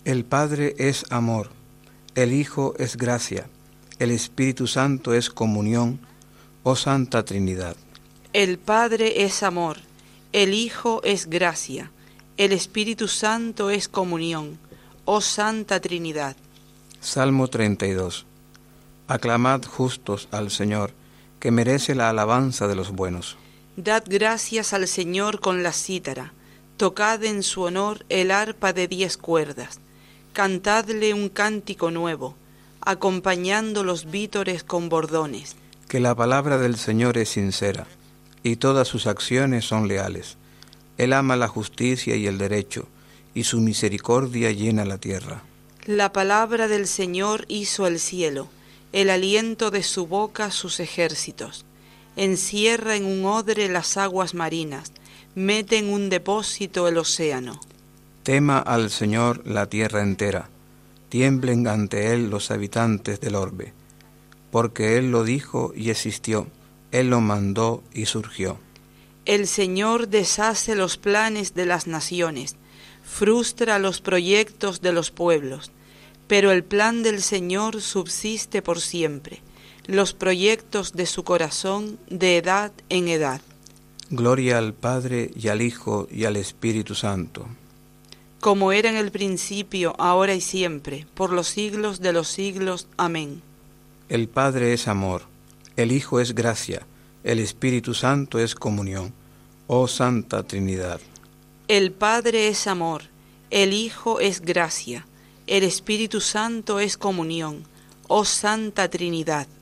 El Padre es amor, el Hijo es gracia, el Espíritu Santo es comunión, oh Santa Trinidad. El Padre es amor, el Hijo es gracia, el Espíritu Santo es comunión, oh Santa Trinidad. Salmo 32. Aclamad justos al Señor, que merece la alabanza de los buenos. Dad gracias al Señor con la cítara, tocad en su honor el arpa de 10 cuerdas, cantadle un cántico nuevo, acompañando los vítores con bordones. Que la palabra del Señor es sincera, y todas sus acciones son leales. Él ama la justicia y el derecho, y su misericordia llena la tierra. La palabra del Señor hizo el cielo, el aliento de su boca sus ejércitos. Encierra en un odre las aguas marinas, mete en un depósito el océano. Tema al Señor la tierra entera, tiemblen ante Él los habitantes del orbe, porque Él lo dijo y existió, Él lo mandó y surgió. El Señor deshace los planes de las naciones, frustra los proyectos de los pueblos, pero el plan del Señor subsiste por siempre, los proyectos de su corazón de edad en edad. Gloria al Padre y al Hijo y al Espíritu Santo. Como era en el principio, ahora y siempre, por los siglos de los siglos. Amén. El Padre es amor, el Hijo es gracia, el Espíritu Santo es comunión, oh Santa Trinidad. El Padre es amor, el Hijo es gracia, el Espíritu Santo es comunión, oh Santa Trinidad.